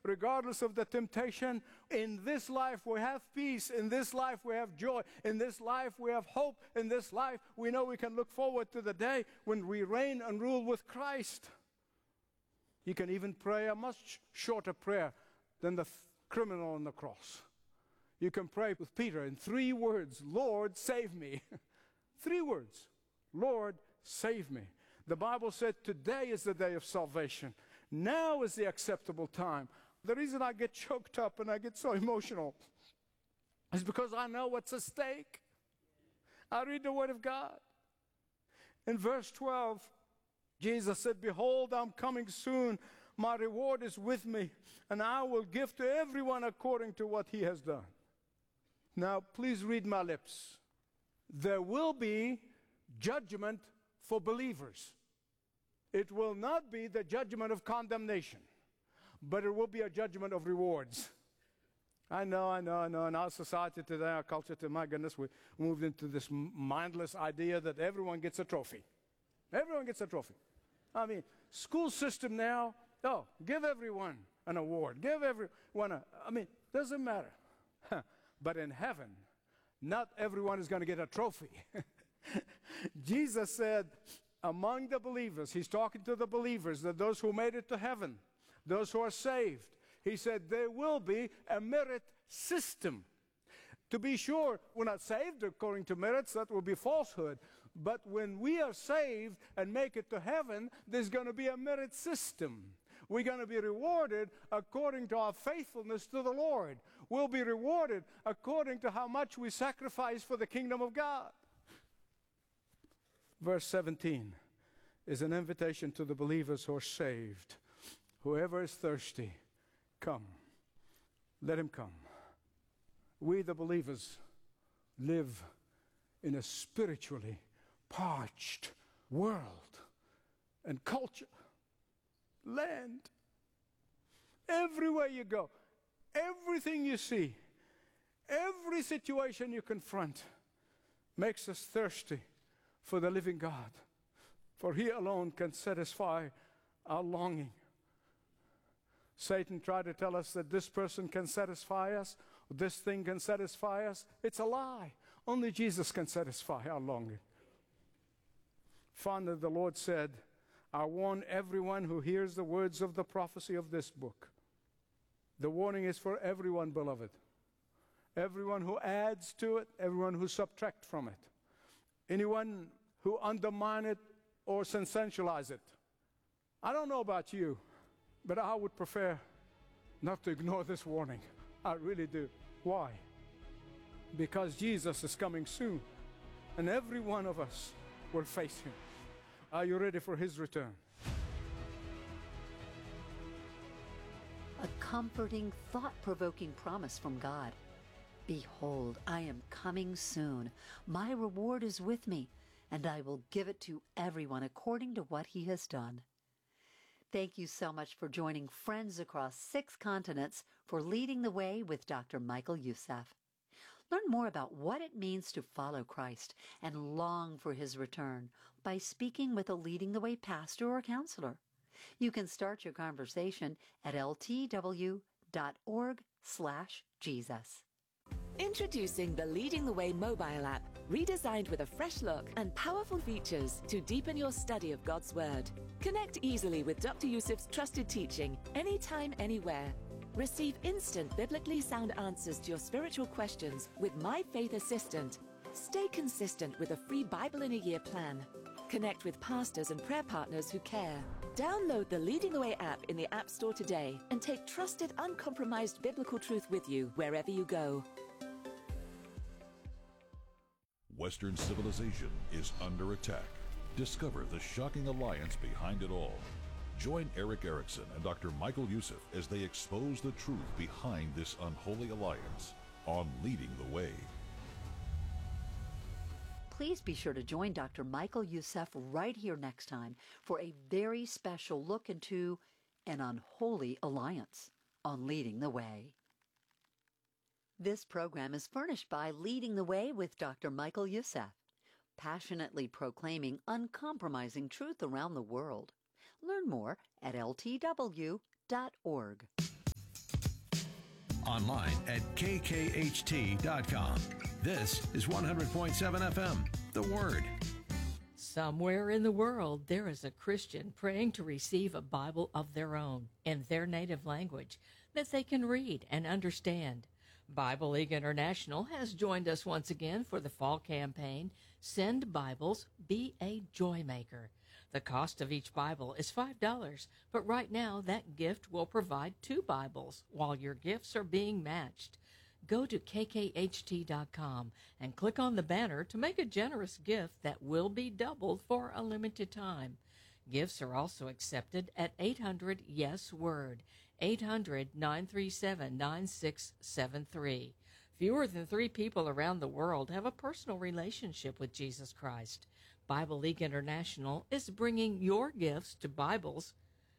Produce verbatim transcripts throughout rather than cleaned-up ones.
regardless of the temptation. In this life we have peace. In this life we have joy. In this life we have hope. In this life we know we can look forward to the day when we reign and rule with Christ. You can even pray a much shorter prayer than the criminal on the cross. You can pray with Peter in three words, Lord, save me. Three words, Lord, save me. The Bible said today is the day of salvation. Now is the acceptable time. The reason I get choked up and I get so emotional is because I know what's at stake. I read the Word of God. In verse twelve, Jesus said, behold, I'm coming soon. My reward is with me, and I will give to everyone according to what he has done. Now, please read my lips. There will be judgment for believers. It will not be the judgment of condemnation, but it will be a judgment of rewards. I know, I know, I know. In our society today, our culture today, my goodness, we moved into this mindless idea that everyone gets a trophy. Everyone gets a trophy. I mean, school system now, oh, give everyone an award. Give everyone a, I mean, doesn't matter. But in heaven, not everyone is going to get a trophy. Jesus said, among the believers, he's talking to the believers, that those who made it to heaven, those who are saved, he said there will be a merit system. To be sure, we're not saved according to merits, that will be falsehood. But when we are saved and make it to heaven, there's going to be a merit system. We're going to be rewarded according to our faithfulness to the Lord. We'll be rewarded according to how much we sacrifice for the kingdom of God. Verse seventeen is an invitation to the believers who are saved. Whoever is thirsty, come. Let him come. We, the believers, live in a spiritually parched world and culture, land. Everywhere you go, everything you see, every situation you confront makes us thirsty for the living God. For He alone can satisfy our longing. Satan tried to tell us that this person can satisfy us, this thing can satisfy us. It's a lie. Only Jesus can satisfy our longing. Finally, the Lord said, I warn everyone who hears the words of the prophecy of this book. The warning is for everyone, beloved. Everyone who adds to it, everyone who subtracts from it. Anyone who undermine it or sensationalize it. I don't know about you, but I would prefer not to ignore this warning. I really do. Why? Because Jesus is coming soon, and every one of us will face Him. Are you ready for His return? A comforting, thought-provoking promise from God. Behold, I am coming soon. My reward is with me, and I will give it to everyone according to what he has done. Thank you so much for joining friends across six continents for Leading the Way with Doctor Michael Youssef. Learn more about what it means to follow Christ and long for His return by speaking with a Leading the Way pastor or counselor. You can start your conversation at l t w dot org slash Jesus. Introducing the Leading the Way mobile app, redesigned with a fresh look and powerful features to deepen your study of God's Word. Connect easily with Doctor Youssef's trusted teaching, anytime, anywhere. Receive instant biblically sound answers to your spiritual questions with My Faith Assistant. Stay consistent with a free Bible in a Year plan. Connect with pastors and prayer partners who care. Download the Leading the Way app in the App Store today and take trusted, uncompromised biblical truth with you wherever you go. Western civilization is under attack. Discover the shocking alliance behind it all. Join Eric Erickson and Doctor Michael Youssef as they expose the truth behind this unholy alliance on Leading the Way. Please be sure to join Doctor Michael Youssef right here next time for a very special look into an unholy alliance on Leading the Way. This program is furnished by Leading the Way with Doctor Michael Youssef, passionately proclaiming uncompromising truth around the world. Learn more at l t w dot org. online at k k h t dot com. This is one hundred point seven F M, The Word. Somewhere in the world, there is a Christian praying to receive a Bible of their own in their native language that they can read and understand. Bible League International has joined us once again for the fall campaign, Send Bibles, Be a Joy Maker. The cost of each Bible is five dollars, but right now that gift will provide two Bibles while your gifts are being matched. Go to k k h t dot com and click on the banner to make a generous gift that will be doubled for a limited time. Gifts are also accepted at eight hundred yes word, eight hundred nine three seven nine six seven three. Fewer than three people around the world have a personal relationship with Jesus Christ. Bible League International is bringing your gifts to Bibles.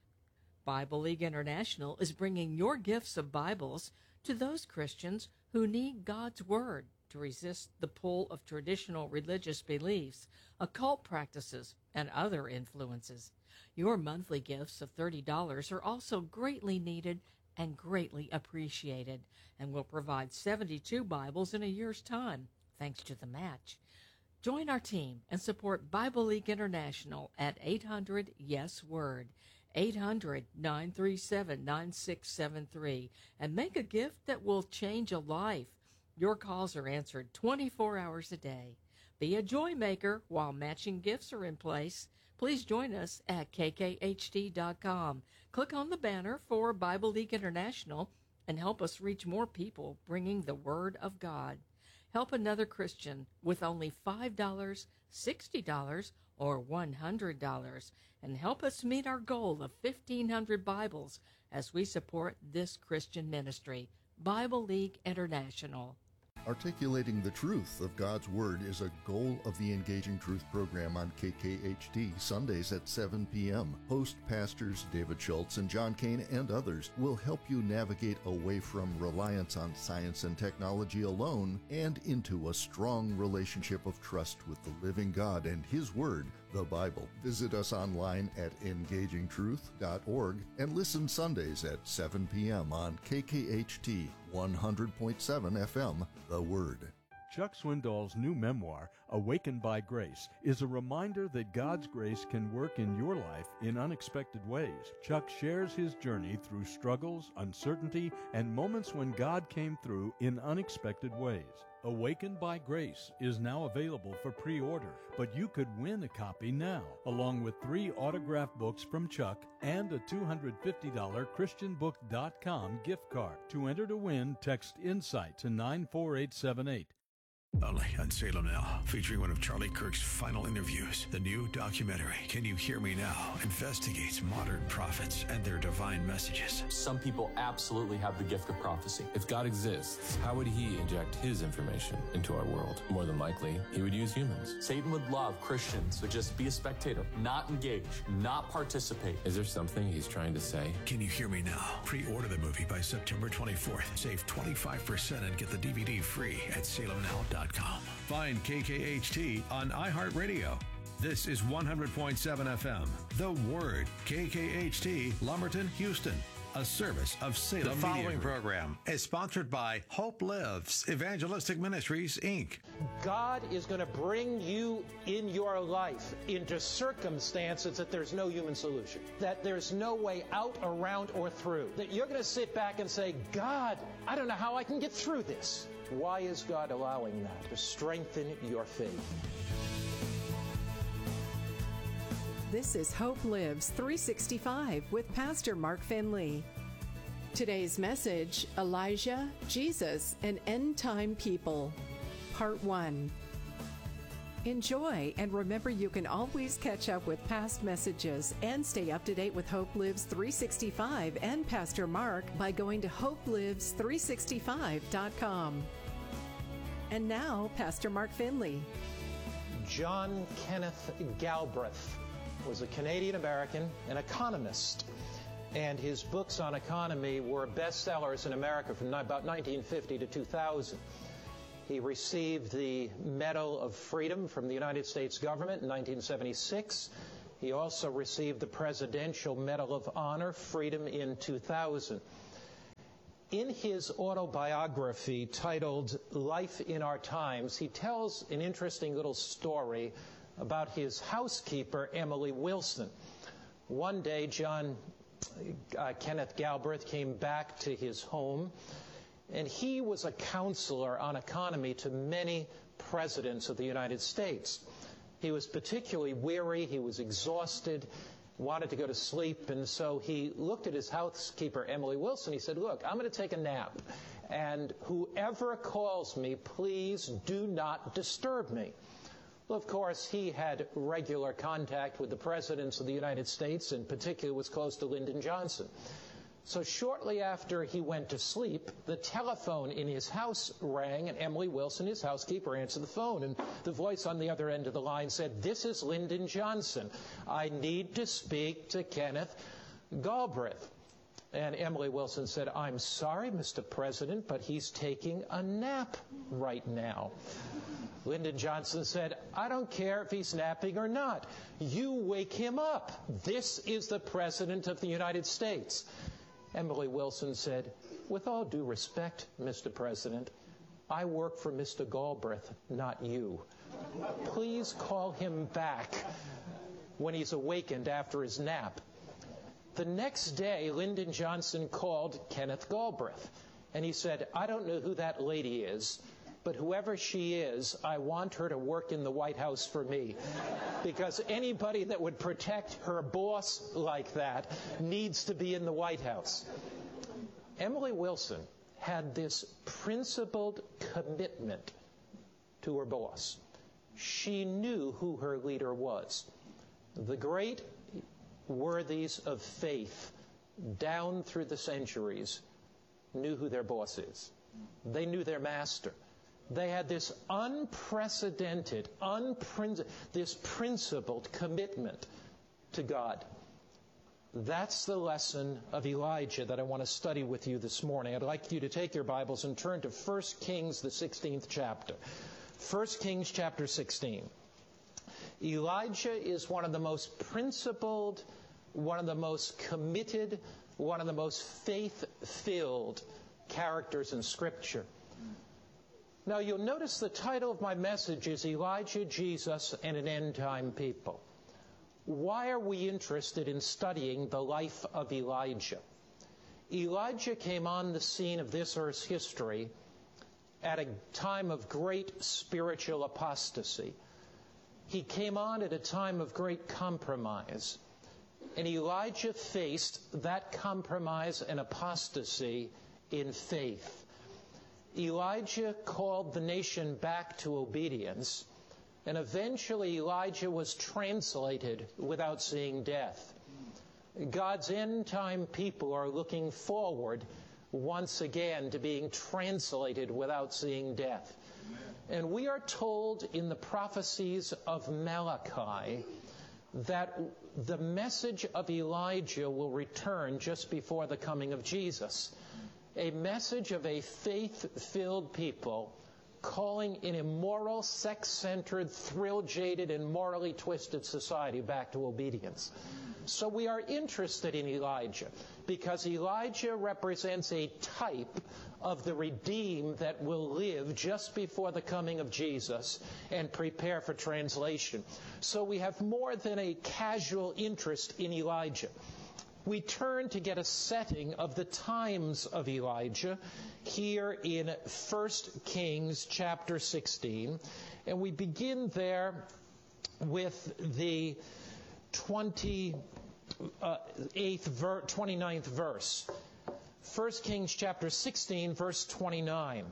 Bible League International is bringing your gifts of Bibles to those Christians who need God's Word to resist the pull of traditional religious beliefs, occult practices, and other influences. Your monthly gifts of thirty dollars are also greatly needed and greatly appreciated, and will provide seventy-two Bibles in a year's time, thanks to the match. Join our team and support Bible League International at eight hundred yes word, eight hundred nine three seven nine six seven three, and make a gift that will change a life. Your calls are answered twenty-four hours a day. Be a joy maker while matching gifts are in place. Please join us at k k h t dot com. Click on the banner for Bible League International and help us reach more people bringing the Word of God. Help another Christian with only five dollars, sixty dollars, or one hundred dollars, and help us meet our goal of fifteen hundred Bibles as we support this Christian ministry. Bible League International. Articulating the truth of God's Word is a goal of the Engaging Truth program on K K H T, Sundays at seven p.m. Host pastors David Schultz and John Kane and others will help you navigate away from reliance on science and technology alone and into a strong relationship of trust with the living God and His Word, the Bible. Visit us online at engaging truth dot org and listen Sundays at seven p.m. on K K H T one hundred point seven F M, The Word. Chuck Swindoll's new memoir, Awakened by Grace, is a reminder that God's grace can work in your life in unexpected ways. Chuck shares his journey through struggles, uncertainty, and moments when God came through in unexpected ways. Awakened by Grace is now available for pre-order, but you could win a copy now, along with three autographed books from Chuck and a two hundred fifty dollars christian book dot com gift card. To enter to win, text INSIGHT to nine four eight seven eight. Only on Salem Now, featuring one of Charlie Kirk's final interviews. The new documentary, Can You Hear Me Now?, investigates modern prophets and their divine messages. Some people absolutely have the gift of prophecy. If God exists, how would He inject His information into our world? More than likely, He would use humans. Satan would love Christians to just be a spectator, not engage, not participate. Is there something He's trying to say? Can You Hear Me Now? Pre-order the movie by September twenty-fourth. Save twenty-five percent and get the D V D free at salem now dot com. Find K K H T on iHeartRadio. This is one hundred point seven F M, The Word, K K H T, Lumberton, Houston, a service of Salem The following Media Group. program is sponsored by Hope Lives Evangelistic Ministries, Incorporated. God is going to bring you in your life into circumstances that there's no human solution, that there's no way out, around, or through, that you're going to sit back and say, God, I don't know how I can get through this. Why is God allowing that? To strengthen your faith. This is Hope Lives three sixty-five with Pastor Mark Finley. Today's message, Elijah, Jesus, and End Time People, Part one. Enjoy, and remember you can always catch up with past messages and stay up to date with Hope Lives three sixty-five and Pastor Mark by going to hope lives three sixty-five dot com. And now, Pastor Mark Finley. John Kenneth Galbraith was a Canadian-American, an economist, and his books on economy were bestsellers in America from about nineteen fifty to two thousand. He received the Medal of Freedom from the United States government in nineteen seventy-six. He also received the Presidential Medal of Honor, Freedom, in two thousand. In his autobiography titled Life in Our Times, he tells an interesting little story about his housekeeper, Emily Wilson. One day, John uh, Kenneth Galbraith came back to his home, and he was a counselor on economy to many presidents of the United States. He was particularly weary, he was exhausted, wanted to go to sleep, and so he looked at his housekeeper, Emily Wilson. He said, look, I'm going to take a nap, and whoever calls me, please do not disturb me. Well, of course, he had regular contact with the presidents of the United States, and particularly was close to Lyndon Johnson. So shortly after he went to sleep, the telephone in his house rang, and Emily Wilson, his housekeeper, answered the phone. And the voice on the other end of the line said, this is Lyndon Johnson. I need to speak to Kenneth Galbraith. And Emily Wilson said, I'm sorry, Mister President, but he's taking a nap right now. Lyndon Johnson said, I don't care if he's napping or not. You wake him up. This is the President of the United States. Emily Wilson said, with all due respect, Mister President, I work for Mister Galbraith, not you. Please call him back when he's awakened after his nap. The next day, Lyndon Johnson called Kenneth Galbraith, and he said, I don't know who that lady is, but whoever she is, I want her to work in the White House for me. Because anybody that would protect her boss like that needs to be in the White House. Emily Wilson had this principled commitment to her boss. She knew who her leader was. The great worthies of faith down through the centuries knew who their boss is. They knew their master. They had this unprecedented, unprin- this principled commitment to God. That's the lesson of Elijah that I want to study with you this morning. I'd like you to take your Bibles and turn to First Kings, the sixteenth chapter. First Kings chapter sixteen. Elijah is one of the most principled, one of the most committed, one of the most faith-filled characters in Scripture. Now, you'll notice the title of my message is Elijah, Jesus, and an End-Time People. Why are we interested in studying the life of Elijah? Elijah came on the scene of this earth's history at a time of great spiritual apostasy. He came on at a time of great compromise. And Elijah faced that compromise and apostasy in faith. Elijah called the nation back to obedience, and eventually Elijah was translated without seeing death. God's end-time people are looking forward once again to being translated without seeing death. And we are told in the prophecies of Malachi that the message of Elijah will return just before the coming of Jesus. A message of a faith-filled people calling an immoral, sex-centered, thrill-jaded, and morally twisted society back to obedience. So we are interested in Elijah because Elijah represents a type of the redeemed that will live just before the coming of Jesus and prepare for translation. So we have more than a casual interest in Elijah. We turn to get a setting of the times of Elijah here in First Kings chapter sixteen. And we begin there with the twenty-eighth, twenty-ninth verse. First Kings chapter sixteen, verse twenty-nine.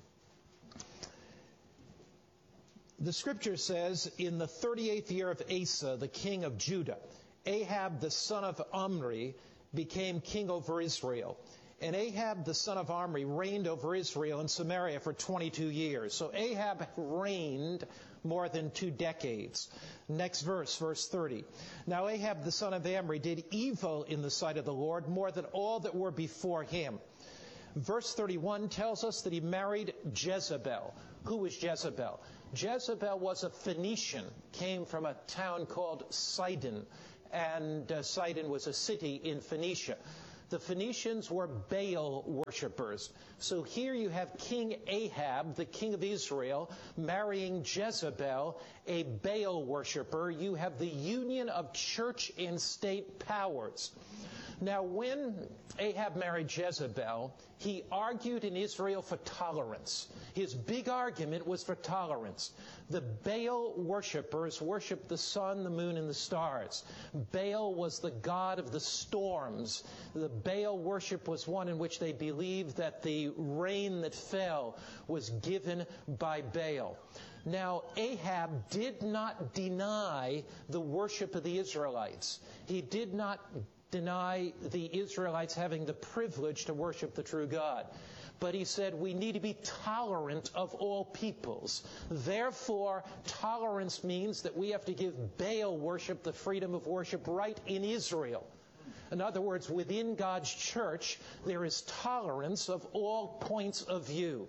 The scripture says, in the thirty-eighth year of Asa, the king of Judah, Ahab the son of Omri became king over Israel. And Ahab the son of Omri reigned over Israel and Samaria for twenty-two years. So Ahab reigned more than two decades. Next verse, verse thirty. Now Ahab the son of Omri did evil in the sight of the Lord more than all that were before him. Verse thirty-one tells us that he married Jezebel. Who was Jezebel? Jezebel was a Phoenician, came from a town called Sidon. And uh, Sidon was a city in Phoenicia. The Phoenicians were Baal worshipers. So here you have King Ahab, the king of Israel, marrying Jezebel, a Baal worshiper. You have the union of church and state powers. Now, when Ahab married Jezebel, he argued in Israel for tolerance. His big argument was for tolerance. The Baal worshippers worshiped the sun, the moon, and the stars. Baal was the god of the storms. The Baal worship was one in which they believed that the rain that fell was given by Baal. Now, Ahab did not deny the worship of the Israelites. He did not deny the Israelites having the privilege to worship the true God. But he said we need to be tolerant of all peoples. Therefore, tolerance means that we have to give Baal worship the freedom of worship right in Israel. In other words, within God's church, there is tolerance of all points of view.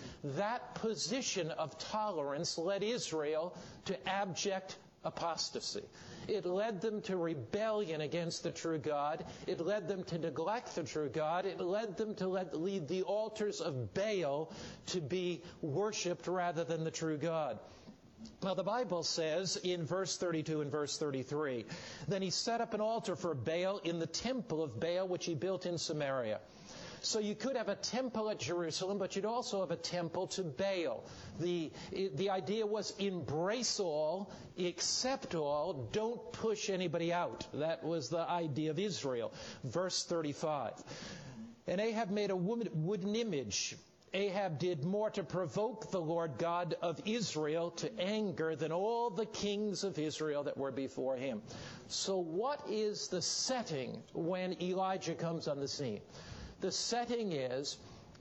That position of tolerance led Israel to abject apostasy. It led them to rebellion against the true God. It led them to neglect the true God. It led them to let, lead the altars of Baal to be worshipped rather than the true God. Now, the Bible says in verse thirty-two and verse thirty-three, then he set up an altar for Baal in the temple of Baal, which he built in Samaria. So you could have a temple at Jerusalem, but you'd also have a temple to Baal. The, the idea was embrace all, accept all, don't push anybody out. That was the idea of Israel. Verse thirty-five. And Ahab made a wooden image. Ahab did more to provoke the Lord God of Israel to anger than all the kings of Israel that were before him. So what is the setting when Elijah comes on the scene? The setting is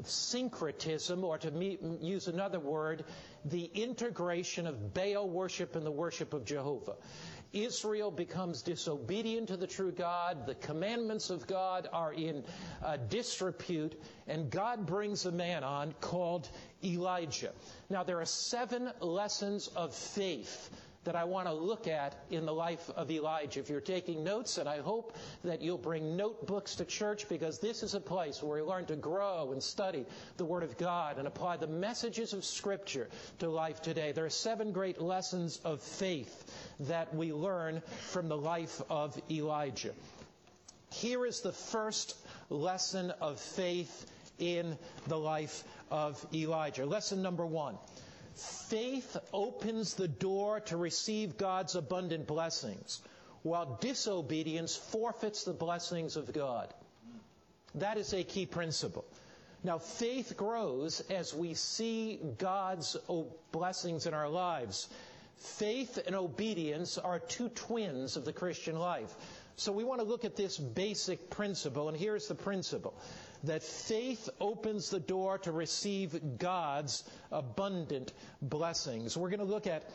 syncretism, or to me, use another word, the integration of Baal worship and the worship of Jehovah. Israel becomes disobedient to the true God. The commandments of God are in uh, disrepute, and God brings a man on called Elijah. Now, there are seven lessons of faith that I want to look at in the life of Elijah. If you're taking notes, and I hope that you'll bring notebooks to church, because this is a place where we learn to grow and study the Word of God and apply the messages of Scripture to life today. There are seven great lessons of faith that we learn from the life of Elijah. Here is the first lesson of faith in the life of Elijah. Lesson number one. Faith opens the door to receive God's abundant blessings, while disobedience forfeits the blessings of God. That is a key principle. Now, faith grows as we see God's blessings in our lives. Faith and obedience are two twins of the Christian life. So we want to look at this basic principle, and here's the principle: that faith opens the door to receive God's abundant blessings. We're going to look at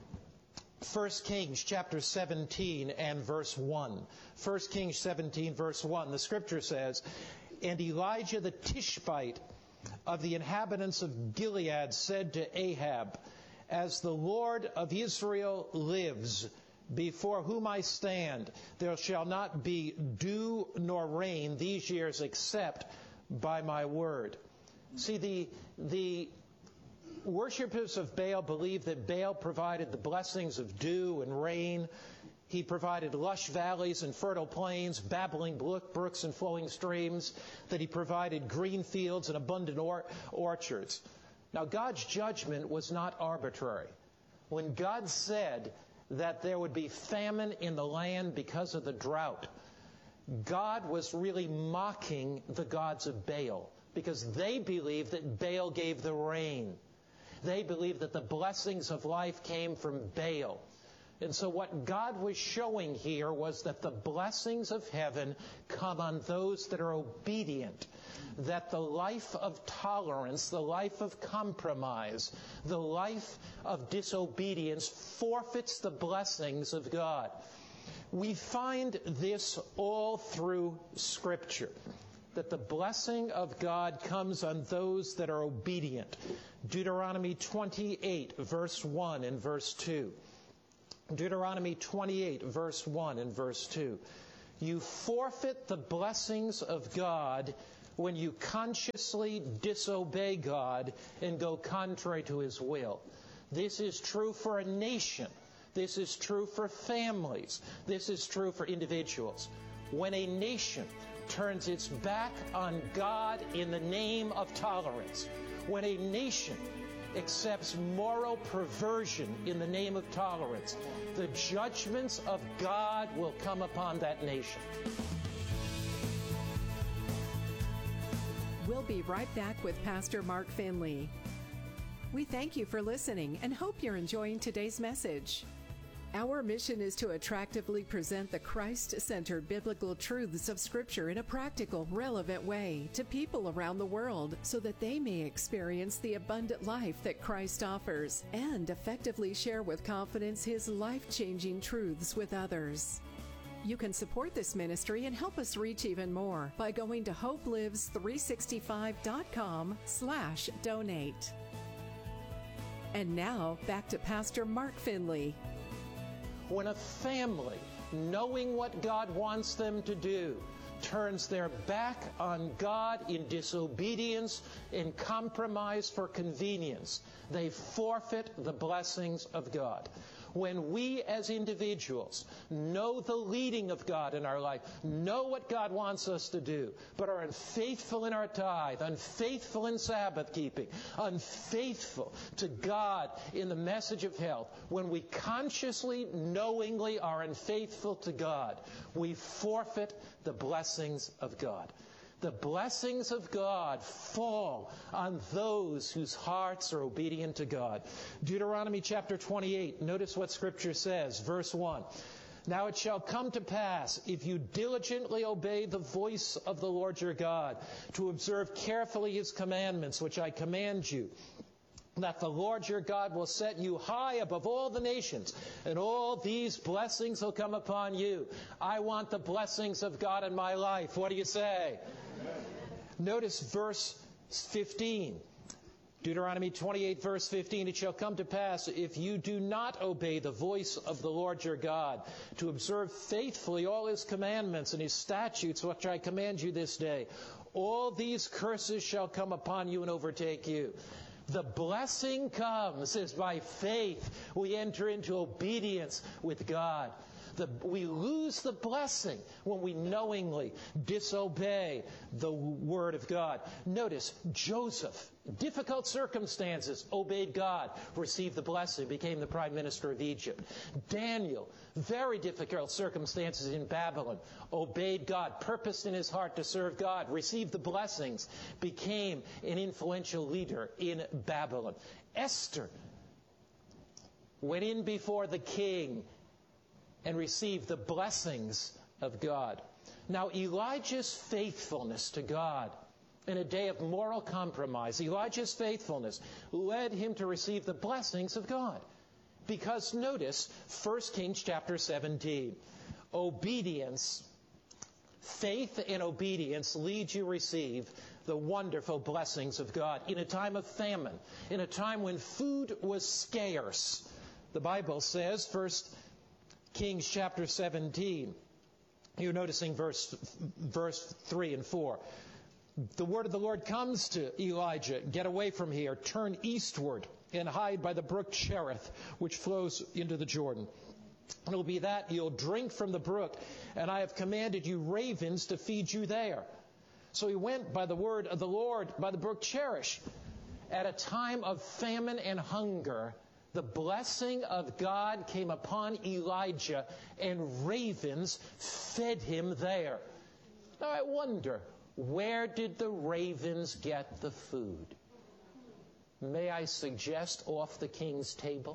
First Kings chapter seventeen and verse one. First Kings seventeen, verse one. The Scripture says, and Elijah the Tishbite of the inhabitants of Gilead said to Ahab, as the Lord of Israel lives, before whom I stand, there shall not be dew nor rain these years except by my word. See, the, the worshippers of Baal believed that Baal provided the blessings of dew and rain. He provided lush valleys and fertile plains, babbling brooks and flowing streams, that he provided green fields and abundant or- orchards. Now, God's judgment was not arbitrary. When God said that there would be famine in the land because of the drought, God was really mocking the gods of Baal, because they believed that Baal gave the rain. They believed that the blessings of life came from Baal. And so what God was showing here was that the blessings of heaven come on those that are obedient. That the life of tolerance, the life of compromise, the life of disobedience forfeits the blessings of God. We find this all through Scripture, that the blessing of God comes on those that are obedient. Deuteronomy twenty-eight, verse one and verse two. Deuteronomy twenty-eight, verse one and verse two. You forfeit the blessings of God when you consciously disobey God and go contrary to His will. This is true for a nation. This is true for families. This is true for individuals. When a nation turns its back on God in the name of tolerance, when a nation accepts moral perversion in the name of tolerance, the judgments of God will come upon that nation. We'll be right back with Pastor Mark Finley. We thank you for listening and hope you're enjoying today's message. Our mission is to attractively present the Christ-centered biblical truths of Scripture in a practical, relevant way to people around the world so that they may experience the abundant life that Christ offers and effectively share with confidence His life-changing truths with others. You can support this ministry and help us reach even more by going to hope lives three sixty-five dot com slash donate. And now, back to Pastor Mark Finley. When a family, knowing what God wants them to do, turns their back on God in disobedience, in compromise for convenience, they forfeit the blessings of God. When we as individuals know the leading of God in our life, know what God wants us to do, but are unfaithful in our tithe, unfaithful in Sabbath keeping, unfaithful to God in the message of health, when we consciously, knowingly are unfaithful to God, we forfeit the blessings of God. The blessings of God fall on those whose hearts are obedient to God. Deuteronomy chapter twenty-eight, notice what Scripture says, verse one. Now it shall come to pass, if you diligently obey the voice of the Lord your God, to observe carefully His commandments, which I command you, that the Lord your God will set you high above all the nations, and all these blessings will come upon you. I want the blessings of God in my life. What do you say? Notice verse fifteen. Deuteronomy twenty-eight, verse fifteen. It shall come to pass, if you do not obey the voice of the Lord your God, to observe faithfully all His commandments and His statutes, which I command you this day, all these curses shall come upon you and overtake you. The blessing comes as by faith we enter into obedience with God. The, we lose the blessing when we knowingly disobey the Word of God. Notice, Joseph, difficult circumstances, obeyed God, received the blessing, became the prime minister of Egypt. Daniel, very difficult circumstances in Babylon, obeyed God, purposed in his heart to serve God, received the blessings, became an influential leader in Babylon. Esther went in before the king and received the blessings of God. Now, Elijah's faithfulness to God in a day of moral compromise, Elijah's faithfulness led him to receive the blessings of God. Because notice, First Kings chapter seventeen, obedience, faith and obedience lead you to receive the wonderful blessings of God. In a time of famine, in a time when food was scarce, the Bible says, First Kings chapter seventeen, you're noticing verse, verse three and four. The word of the Lord comes to Elijah, get away from here, turn eastward and hide by the brook Cherith, which flows into the Jordan. And it will be that you'll drink from the brook, and I have commanded you ravens to feed you there. So he went by the word of the Lord by the brook Cherith. At a time of famine and hunger, the blessing of God came upon Elijah, and ravens fed him there. Now I wonder, where did the ravens get the food? May I suggest off the king's table?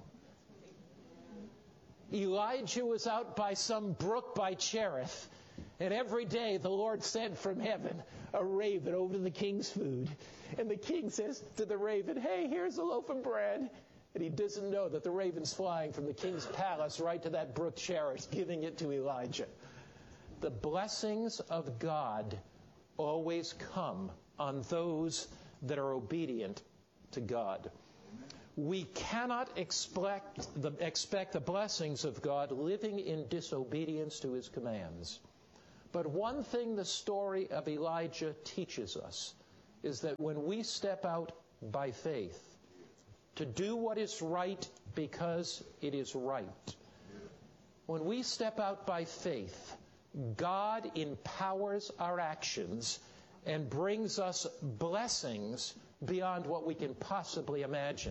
Elijah was out by some brook by Cherith, and every day the Lord sent from heaven a raven over to the king's food. And the king says to the raven, hey, here's a loaf of bread. And he doesn't know that the raven's flying from the king's palace right to that brook Cherith, giving it to Elijah. The blessings of God always come on those that are obedient to God. We cannot expect the, expect the blessings of God living in disobedience to His commands. But one thing the story of Elijah teaches us is that when we step out by faith to do what is right because it is right, when we step out by faith, God empowers our actions and brings us blessings beyond what we can possibly imagine.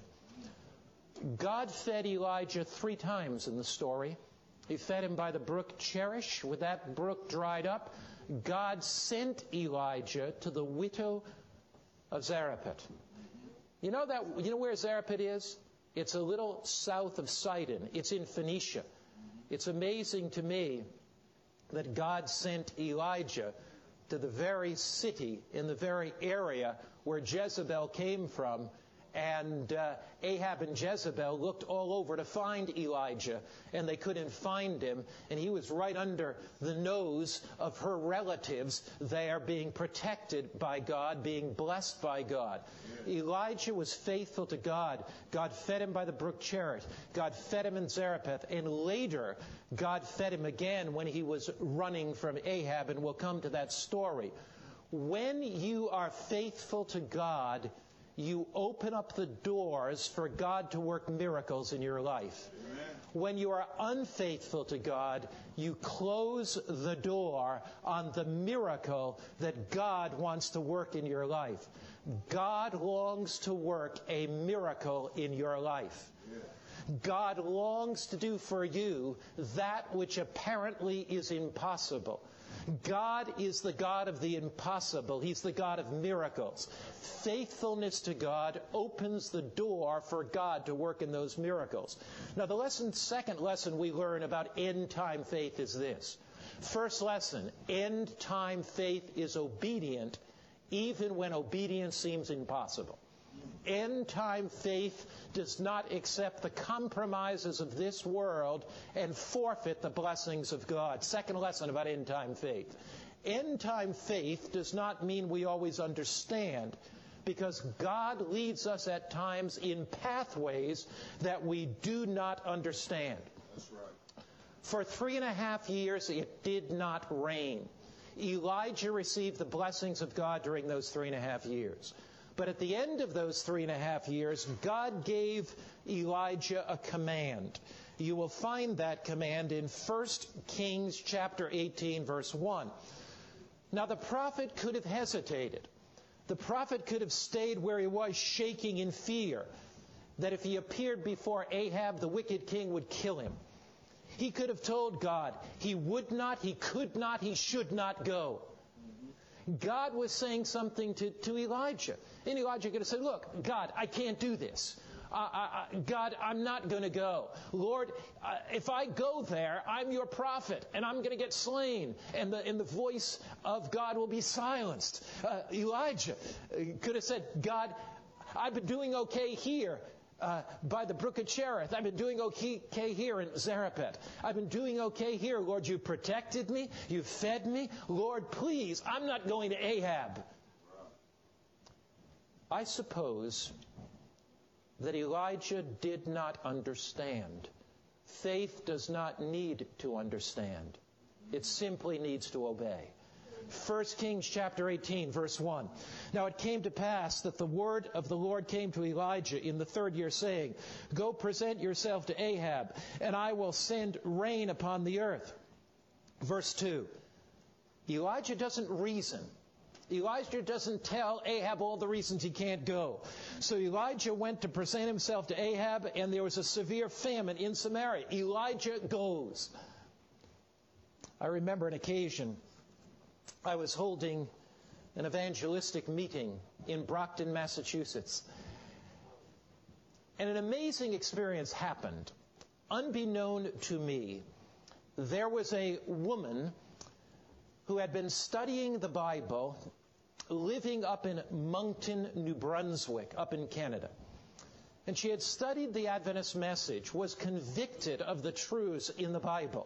God fed Elijah three times in the story. He fed him by the brook Cherith. With that brook dried up, God sent Elijah to the widow of Zarephath. You know that? You know where Zarephath is? It's a little south of Sidon. It's in Phoenicia. It's amazing to me that God sent Elijah to the very city, in the very area where Jezebel came from. And uh, Ahab and Jezebel looked all over to find Elijah, and they couldn't find him. And he was right under the nose of her relatives there, being protected by God, being blessed by God. Yeah. Elijah was faithful to God. God fed him by the brook Cherith. God fed him in Zarephath. And later, God fed him again when he was running from Ahab, and we'll come to that story. When you are faithful to God, you open up the doors for God to work miracles in your life. Amen. When you are unfaithful to God, you close the door on the miracle that God wants to work in your life. God longs to work a miracle in your life. God longs to do for you that which apparently is impossible. God is the God of the impossible. He's the God of miracles. Faithfulness to God opens the door for God to work in those miracles. Now, the lesson, second lesson we learn about end-time faith is this. First lesson, end-time faith is obedient even when obedience seems impossible. End-time faith does not accept the compromises of this world and forfeit the blessings of God. Second lesson about end-time faith. End-time faith does not mean we always understand, because God leads us at times in pathways that we do not understand. That's right. For three and a half years, it did not rain. Elijah received the blessings of God during those three and a half years. But at the end of those three and a half years, God gave Elijah a command. You will find that command in First Kings chapter eighteen, verse one. Now, the prophet could have hesitated. The prophet could have stayed where he was, shaking in fear that if he appeared before Ahab, the wicked king would kill him. He could have told God he would not, he could not, he should not go. God was saying something to, to Elijah. And Elijah could have said, look, God, I can't do this. Uh, I, I, God, I'm not going to go. Lord, uh, if I go there, I'm your prophet, and I'm going to get slain, and the, and the voice of God will be silenced. Uh, Elijah could have said, God, I've been doing okay here. Uh, by the brook of Cherith. I've been doing okay, okay here in Zarephath. I've been doing okay here. Lord, you protected me. You fed me. Lord, please, I'm not going to Ahab. I suppose that Elijah did not understand. Faith does not need to understand. It simply needs to obey. First Kings chapter eighteen, verse one. Now it came to pass that the word of the Lord came to Elijah in the third year, saying, go present yourself to Ahab, and I will send rain upon the earth. Verse two. Elijah doesn't reason. Elijah doesn't tell Ahab all the reasons he can't go. So Elijah went to present himself to Ahab, and there was a severe famine in Samaria. Elijah goes. I remember an occasion I was holding an evangelistic meeting in Brockton, Massachusetts. And an amazing experience happened. Unbeknown to me, there was a woman who had been studying the Bible, living up in Moncton, New Brunswick, up in Canada. And she had studied the Adventist message, was convicted of the truths in the Bible.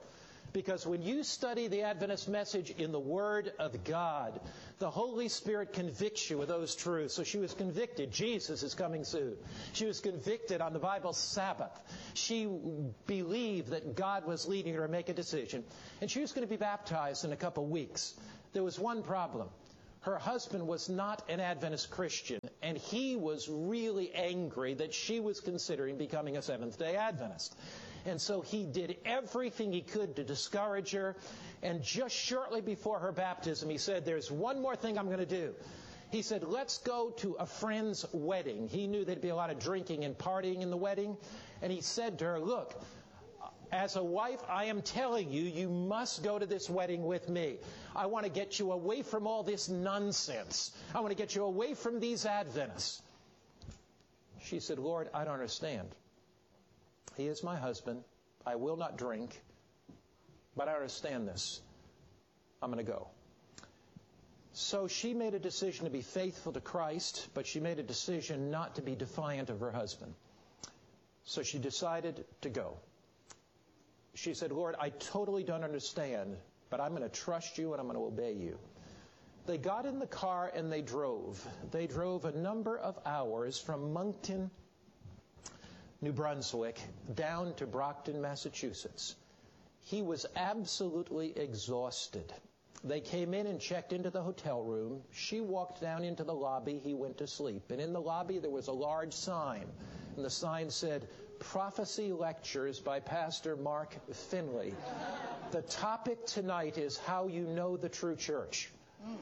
Because when you study the Adventist message in the Word of God, the Holy Spirit convicts you of those truths. So she was convicted. Jesus is coming soon. She was convicted on the Bible Sabbath. She believed that God was leading her to make a decision. And she was going to be baptized in a couple weeks. There was one problem. Her husband was not an Adventist Christian, and he was really angry that she was considering becoming a Seventh-day Adventist. And so he did everything he could to discourage her. And just shortly before her baptism, he said, there's one more thing I'm going to do. He said, let's go to a friend's wedding. He knew there'd be a lot of drinking and partying in the wedding. And he said to her, look, as a wife, I am telling you, you must go to this wedding with me. I want to get you away from all this nonsense. I want to get you away from these Adventists. She said, Lord, I don't understand. He is my husband. I will not drink. But I understand this. I'm going to go. So she made a decision to be faithful to Christ, but she made a decision not to be defiant of her husband. So she decided to go. She said, Lord, I totally don't understand, but I'm going to trust you and I'm going to obey you. They got in the car and they drove. They drove a number of hours from Moncton, New Brunswick, down to Brockton, Massachusetts. He was absolutely exhausted. They came in and checked into the hotel room. She walked down into the lobby. He went to sleep. And in the lobby there was a large sign. And the sign said, Prophecy Lectures by Pastor Mark Finley. The topic tonight is how you know the true church.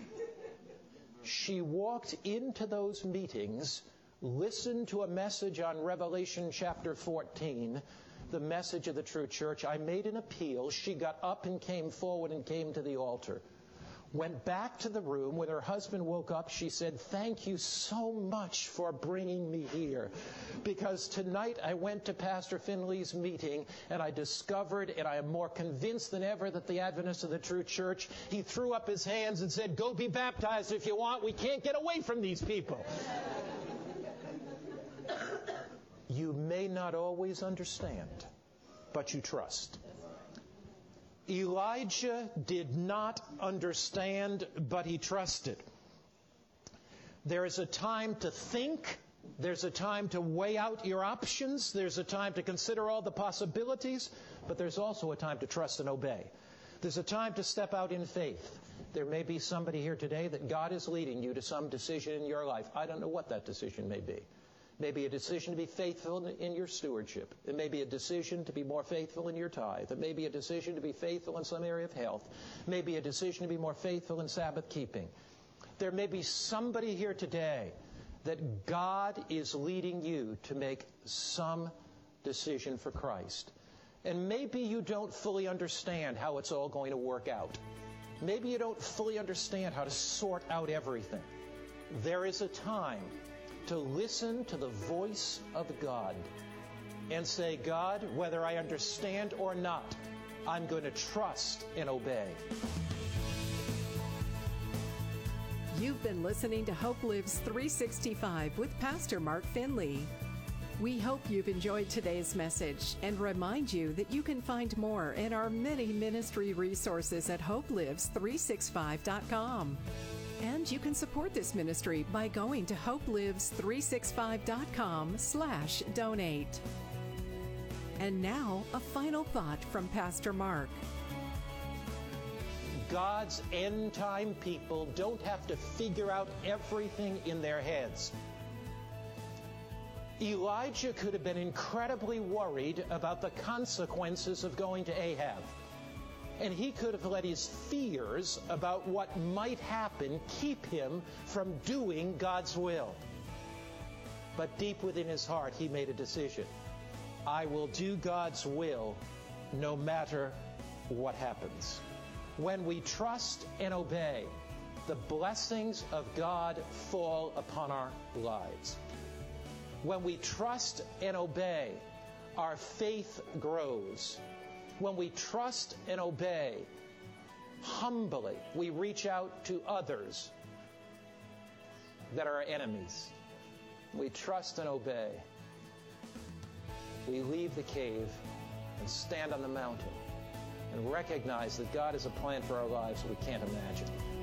She walked into those meetings, listened to a message on Revelation chapter fourteen, the message of the true church. I made an appeal. She got up and came forward and came to the altar. Went back to the room. When her husband woke up, she said, thank you so much for bringing me here. Because tonight I went to Pastor Finley's meeting and I discovered, and I am more convinced than ever, that the Adventists of the true church, he threw up his hands and said, go be baptized if you want. We can't get away from these people. You may not always understand, but you trust. Elijah did not understand, but he trusted. There is a time to think. There's a time to weigh out your options. There's a time to consider all the possibilities. But there's also a time to trust and obey. There's a time to step out in faith. There may be somebody here today that God is leading you to some decision in your life. I don't know what that decision may be. Maybe a decision to be faithful in your stewardship. It may be a decision to be more faithful in your tithe. It may be a decision to be faithful in some area of health. It may be a decision to be more faithful in Sabbath keeping. There may be somebody here today that God is leading you to make some decision for Christ. And maybe you don't fully understand how it's all going to work out. Maybe you don't fully understand how to sort out everything. There is a time to listen to the voice of God and say, God, whether I understand or not, I'm going to trust and obey. You've been listening to Hope Lives three sixty-five with Pastor Mark Finley. We hope you've enjoyed today's message and remind you that you can find more in our many ministry resources at hope lives three sixty-five dot com. And you can support this ministry by going to hope lives three sixty-five dot com slash donate. And now, a final thought from Pastor Mark. God's end-time people don't have to figure out everything in their heads. Elijah could have been incredibly worried about the consequences of going to Ahab. And he could have let his fears about what might happen keep him from doing God's will. But deep within his heart, he made a decision. I will do God's will no matter what happens. When we trust and obey, the blessings of God fall upon our lives. When we trust and obey, our faith grows. When we trust and obey, humbly, we reach out to others that are our enemies. We trust and obey. We leave the cave and stand on the mountain and recognize that God has a plan for our lives that we can't imagine.